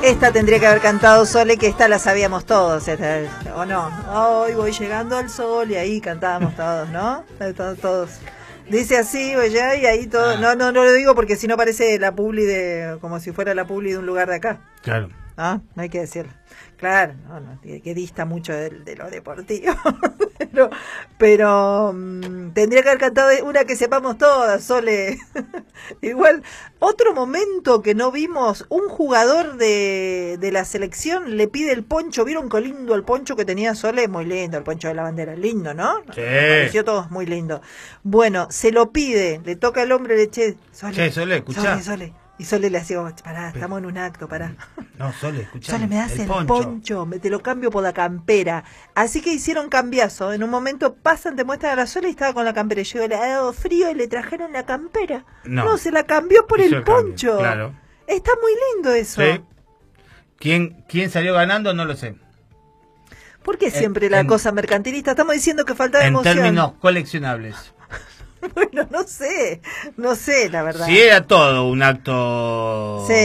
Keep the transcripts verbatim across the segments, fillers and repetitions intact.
Esta tendría que haber cantado Sole, que esta la sabíamos todos, esta, ¿o no? Hoy voy llegando al sol, y ahí cantábamos todos, ¿no? Todos. todos. Dice así, oye, y ahí todo. Ah. No, no, no lo digo porque si no parece la publi de, como si fuera la publi de un lugar de acá. Claro. ¿No? No hay que decirlo. Claro, no, no, que dista mucho de, de lo deportivo. pero pero um, tendría que haber cantado una que sepamos todas, Sole. Igual, otro momento que no vimos, un jugador de, de la selección le pide el poncho. ¿Vieron qué lindo el poncho que tenía Sole? Muy lindo, el poncho de la bandera. Lindo, ¿no? Sí. Me pareció todo muy lindo. Bueno, se lo pide, le toca al hombre, le che, Sole. Che, Sole, escuchá. Sole, Sole. Y Sole le hacía, pará, estamos en un acto, pará. No, Sole, escuchá. Sole, me das el, el poncho. poncho, me te lo cambio por la campera. Así que hicieron cambiazo. En un momento pasan, te muestran a la Sole y estaba con la campera. Y yo le ha dado frío y le trajeron la campera. No, no se la cambió por el, el poncho. Cambio, claro. Está muy lindo eso. Sí. ¿Quién, quién salió ganando? No lo sé. ¿Por qué siempre en, la cosa mercantilista? Estamos diciendo que faltaba en emoción. En términos coleccionables. Bueno, no sé, no sé, la verdad. Si era todo un acto sí.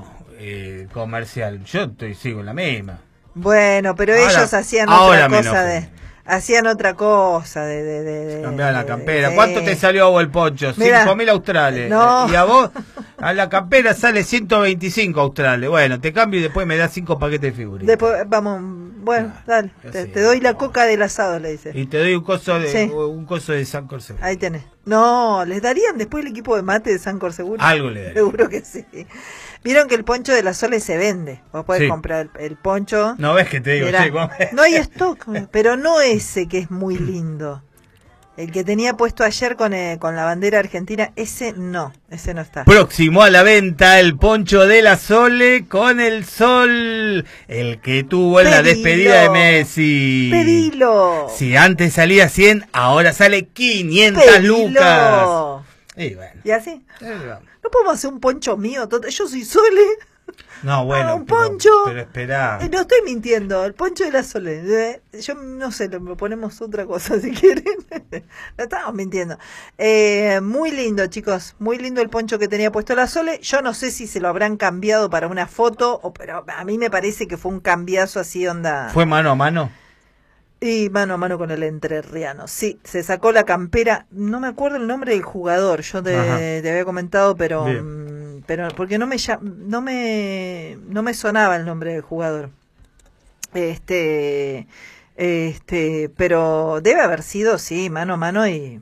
eh, comercial, yo estoy sigo en la misma. Bueno, pero ahora, ellos hacían otra cosa de, hacían otra cosa de, de, de, de cambiar la campera. De, ¿Cuánto te salió a vos el poncho? Cinco mil australes. No. Y a vos a la campera sale ciento veinticinco australes. Bueno, te cambio y después me das cinco paquetes de figuritas. Después vamos, bueno, ah, dale. Te, te doy la coca del asado, le dice. Y te doy un coso de sí. un coso de San Corseguro. Ahí tenés. No, ¿les darían después el equipo de mate de San Corseguro? Algo le darían. Seguro que sí. Vieron que el poncho de la Sole se vende. Vos podés sí. comprar el, el poncho. No ves que te digo, Era, sí, no hay stock, pero no ese que es muy lindo. El que tenía puesto ayer con, eh, con la bandera argentina, ese no, ese no está. Próximo a la venta el poncho de la Sole con el sol, el que tuvo en Pedilo. La despedida de Messi. Pedilo. Si antes salía cien, ahora sale quinientas Pedilo. lucas. Y bueno. ¿Y así? ¿No podemos hacer un poncho mío? Yo soy Sole. No, bueno, ah, un pero, poncho. Pero esperá. No estoy mintiendo, el poncho de la Sole. Yo no sé, le ponemos otra cosa si quieren. No estamos mintiendo. Eh, muy lindo, chicos, muy lindo el poncho que tenía puesto la Sole. Yo no sé si se lo habrán cambiado para una foto, o, pero a mí me parece que fue un cambiazo así, onda. ¿Fue mano a mano? Y mano a mano con el entrerriano. Sí, se sacó la campera. No me acuerdo el nombre del jugador. Yo te, te había comentado, pero Bien. pero porque no me no me no me sonaba el nombre del jugador. Este este, pero debe haber sido sí, mano a mano y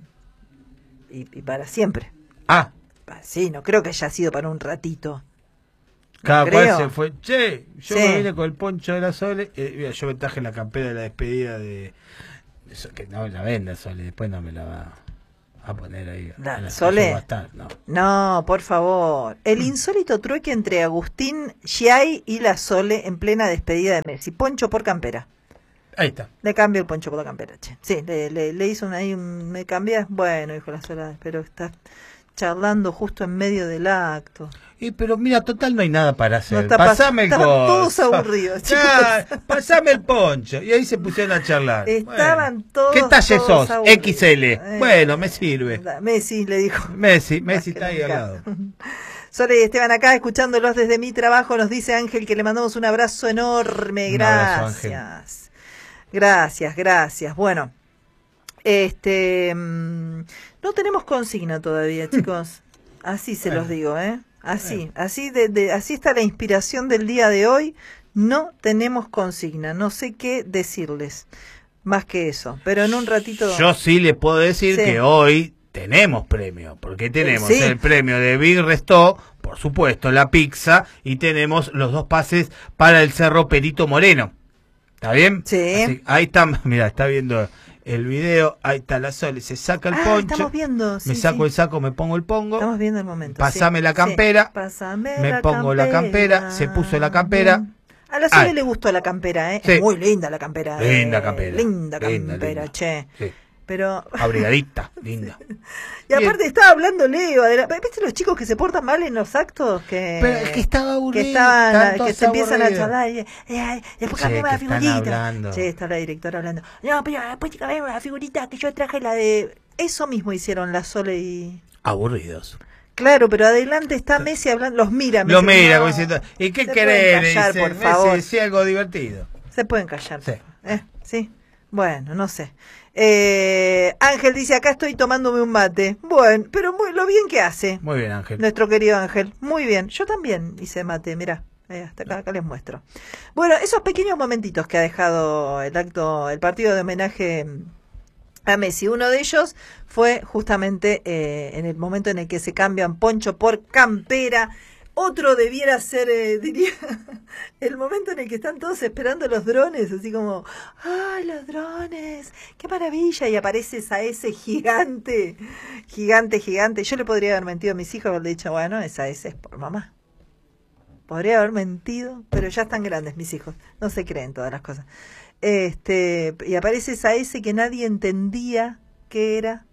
y, y para siempre. Ah, sí, no creo que haya sido para un ratito. Cada creo. cual se fue. Che, yo sí. me vine con el poncho de la Sole. Eh, mira, yo me traje la campera de la despedida de. Eso, que no la venda, Sole. Después no me la va a poner ahí. La, la, Sole. Va a estar, no. no, por favor. El insólito trueque entre Agustín Giai y la Sole en plena despedida de Messi. Poncho por campera. Ahí está. Le cambio el poncho por la campera, che. Sí, le, le, le hizo un, ahí un. ¿Me cambias? Bueno, dijo la Sole, pero está charlando justo en medio del acto. Y pero mira, total no hay nada para hacer. No pasame el Estaban coso. todos aburridos, chicos. Ya, pasame el poncho. Y ahí se pusieron a charlar. Estaban bueno. todos. ¿Qué talle todos sos? aburridos. equis ele. Eh, bueno, me sirve. Messi le dijo. Messi, Messi está ahí al lado. Sole y Esteban acá escuchándolos desde mi trabajo. Nos dice Ángel que le mandamos un abrazo enorme. Un gracias. abrazo, gracias, gracias. Bueno, este. Mmm, no tenemos consigna todavía, chicos. Así se bueno. los digo, ¿eh? Así, así, de, de, así está la inspiración del día de hoy. No tenemos consigna, no sé qué decirles más que eso, pero en un ratito. Yo sí les puedo decir sí. que hoy tenemos premio, porque tenemos sí. el premio de Big Resto, por supuesto, la pizza, y tenemos los dos pases para el Cerro Perito Moreno. ¿Está bien? Sí. Así, ahí está, mira, está viendo el video, ahí está la Sole, se saca el ah, poncho, estamos viendo, sí, me saco sí. el saco, me pongo el pongo, estamos viendo el momento, pasame sí. la campera, sí. Pasame me la pongo campera. la campera, se puso la campera. Bien. A la Sole le gustó la campera, ¿eh? Sí. Es muy linda la campera. Linda eh. campera. Linda campera, linda, linda. che. Sí. Pero... abrigadita, linda. Y aparte Bien. estaba hablando Leo, de la... ¿viste los chicos que se portan mal en los actos? Que, Pero es que estaba aburrido. Que, estaban, que se empiezan a charlar y, eh, después che, cambiamos la figurita. Che, está la directora hablando. No, pero después cambiamos la figurita que yo traje la de... Eso mismo hicieron la Sole y... Aburridos. Claro, pero adelante está Messi hablando, los mira. Lo Messi, mira, no, como diciendo, ¿y qué se querés? pueden callar, Dice, por Messi, favor. sí, algo divertido. Se pueden callar. Sí. ¿Eh? ¿Sí? Bueno, no sé. Eh, Ángel dice, acá estoy tomándome un mate. Bueno, pero muy, lo bien que hace. Muy bien, Ángel. Nuestro querido Ángel. Muy bien. Yo también hice mate, mirá. Eh, hasta acá, acá les muestro. Bueno, esos pequeños momentitos que ha dejado el acto, el partido de homenaje a Messi. Uno de ellos fue justamente eh, en el momento en el que se cambian poncho por campera. Otro debiera ser, eh, diría, el momento en el que están todos esperando los drones, así como, ¡ay, los drones! ¡Qué maravilla! Y aparece esa S gigante, gigante, gigante. Yo le podría haber mentido a mis hijos, haberle dicho, bueno, esa S es por mamá. Podría haber mentido, pero ya están grandes mis hijos, no se creen todas las cosas. Este, y aparece esa S que nadie entendía qué era.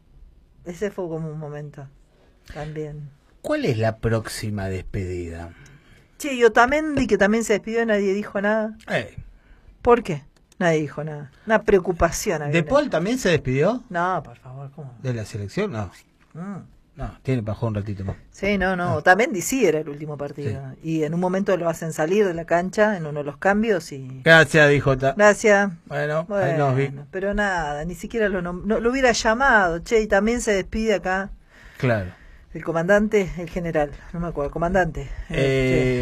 Ese fue como un momento también. ¿Cuál es la próxima despedida? Che, y Otamendi, que también se despidió, nadie dijo nada. Eh. ¿Por qué? Nadie dijo nada. Una preocupación. ¿De Paul también se despidió? No, por favor, ¿cómo? ¿De la selección? No. Mm. No, tiene para jugar un ratito más. Sí, no, no. Ah. Otamendi sí era el último partido. Sí. Y en un momento lo hacen salir de la cancha en uno de los cambios y... Gracias, dijo. Gracias. Bueno, bueno, ahí nos vi. Pero nada, ni siquiera lo, nom no, lo hubiera llamado. Che, y también se despide acá. Claro. El comandante, el general, no me acuerdo, el comandante. Eh,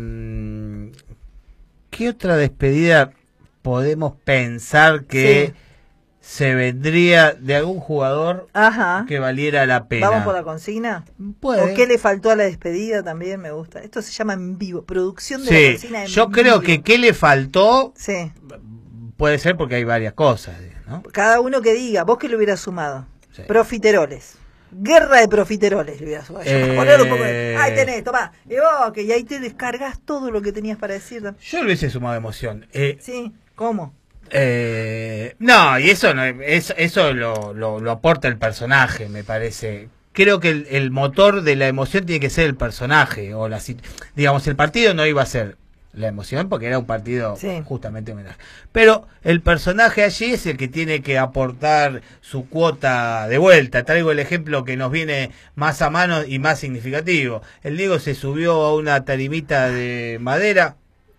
este. ¿Qué otra despedida podemos pensar que sí. se vendría de algún jugador Ajá. que valiera la pena? ¿Vamos por la consigna? Puede. ¿O qué le faltó a la despedida? También me gusta. Esto se llama en vivo, producción de sí. la consigna en Yo vivo. creo que qué le faltó sí. puede ser porque hay varias cosas, ¿no? Cada uno que diga, vos que le hubieras sumado. Sí. Profiteroles. Guerra de profiteroles le hubieras sumado. Eh... Poner un poco de... Ahí tenés, tomá. Y vos, que y ahí te descargas todo lo que tenías para decir. Yo le hubiese sumado emoción. Eh, sí, ¿cómo? Eh, no, y eso no es, eso lo, lo, lo aporta el personaje, me parece. Creo que el, el motor de la emoción tiene que ser el personaje o la digamos el partido no iba a ser la emoción porque era un partido sí. justamente homenaje. Pero el personaje allí es el que tiene que aportar su cuota de vuelta. Traigo el ejemplo que nos viene más a mano y más significativo. El Diego se subió a una tarimita de madera.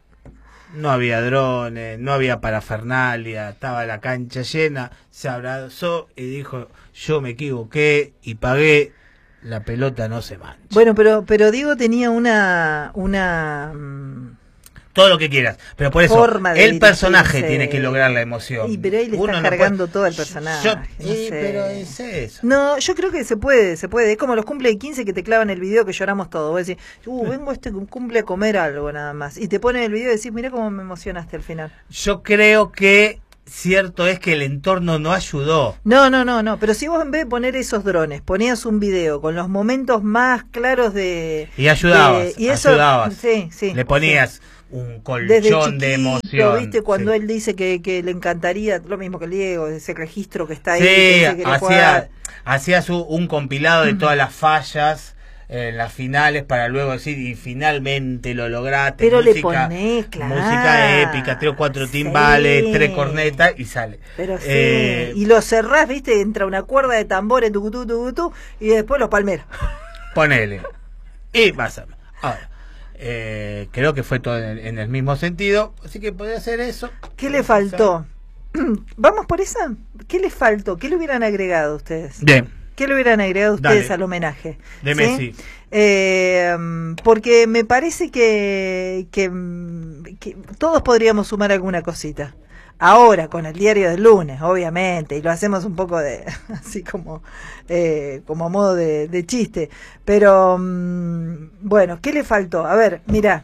No había drones, no había parafernalia, estaba la cancha llena, se abrazó y dijo, yo me equivoqué y pagué, la pelota no se mancha. Bueno, pero pero Diego tenía una... una todo lo que quieras, pero por eso el personaje dirigirse. tiene que lograr la emoción. Y pero ahí le Uno está no cargando puede... todo el personaje. Yo, no y, sé. pero es eso. No, yo creo que se puede, se puede. Es como los cumple de quince que te clavan el video que lloramos todos. Vos decís, uh, vengo a este cumple a comer algo nada más. Y te ponen el video y decís, mira cómo me emocionaste al final. Yo creo que cierto es que el entorno no ayudó. No, no, no, no. Pero si vos en vez de poner esos drones, ponías un video con los momentos más claros de... Y ayudabas, de, y eso, ayudabas. Sí, sí. Le ponías... Sí. un colchón chiquito, de emoción. ¿Viste? Cuando sí. él dice que, que le encantaría, lo mismo que el Diego, ese registro que está ahí. Sí, que que hacía, hacía su, un compilado de todas las fallas en las finales para luego decir, y finalmente lo lograste. Pero música, le ponés, claro. Música épica, tres o cuatro timbales, sí. tres cornetas y sale. Pero sí, eh, y lo cerrás, ¿viste? Entra una cuerda de tambores, tucutú, tucutú, y después los palmeros. Ponele. Y pasa. Ahora. Eh, creo que fue todo en el, en el mismo sentido, así que podría hacer eso. ¿Qué le faltó? ¿Vamos por esa? ¿Qué le faltó? ¿Qué le hubieran agregado ustedes? Bien. ¿Qué le hubieran agregado ustedes Dale. al homenaje? De ¿sí? Messi. Eh, porque me parece que, que, que todos podríamos sumar alguna cosita. Ahora, con el diario del lunes, obviamente, y lo hacemos un poco de, así como, eh, como a modo de, de chiste. Pero, mmm, bueno, ¿qué le faltó? A ver, mira,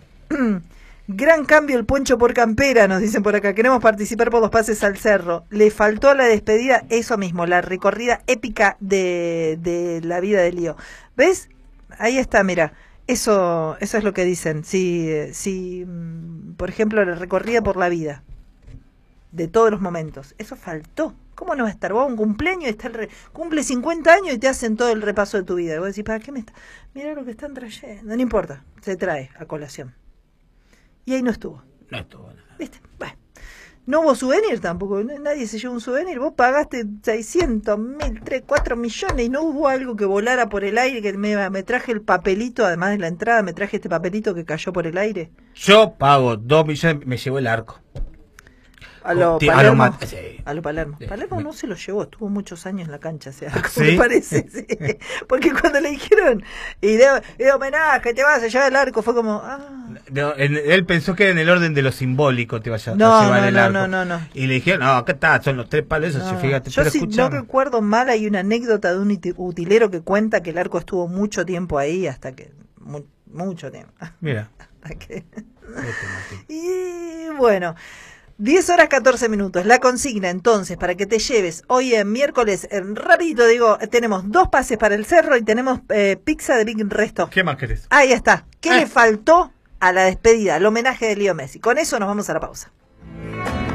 gran cambio el poncho por campera, nos dicen por acá. Queremos participar por los pases al cerro. Le faltó a la despedida eso mismo, la recorrida épica de, de la vida de Lío. ¿Ves? Ahí está, mira. Eso, eso es lo que dicen. Si, si, por ejemplo, la recorrida por la vida. De todos los momentos. Eso faltó. ¿Cómo no va a estar? Vos a un cumpleaños y está el re... cumple cincuenta años y te hacen todo el repaso de tu vida. Y vos decís, ¿para qué me está? Mira lo que están trayendo. No importa. Se trae a colación. Y ahí no estuvo. No estuvo. No. ¿Viste? Bueno. No hubo souvenir tampoco, nadie se llevó un souvenir. Vos pagaste seiscientos, mil, tres, cuatro millones y no hubo algo que volara por el aire, que me, me traje el papelito, además de la entrada, me traje este papelito que cayó por el aire. Yo pago dos millones, me llevó el arco. A lo Sí, Palermo. a lo, sí. A lo Palermo. Sí. Palermo no se lo llevó, estuvo muchos años en la cancha, o sea, ¿Sí? me parece, sí. Porque cuando le dijeron, y de, de homenaje, te vas a llevar el arco, fue como, ah. No, en, él pensó que en el orden de lo simbólico te vaya No, a llevar no, el no, arco. no, no, no. Y le dijeron, no, acá está, son los tres palos, eso, No. sí, fíjate. Yo pero si no escuchame. recuerdo mal, hay una anécdota de un uti- utilero que cuenta que el arco estuvo mucho tiempo ahí, hasta que, mu- mucho tiempo. Mira. Hasta que... Este, Martín. Y bueno, diez horas catorce minutos. La consigna entonces para que te lleves hoy en miércoles, en rapidito digo, tenemos dos pases para el cerro y tenemos eh, pizza de Big Resto. ¿Qué más querés? Ahí está. ¿Qué Eh. le faltó a la despedida, al homenaje de Leo Messi? Con eso nos vamos a la pausa.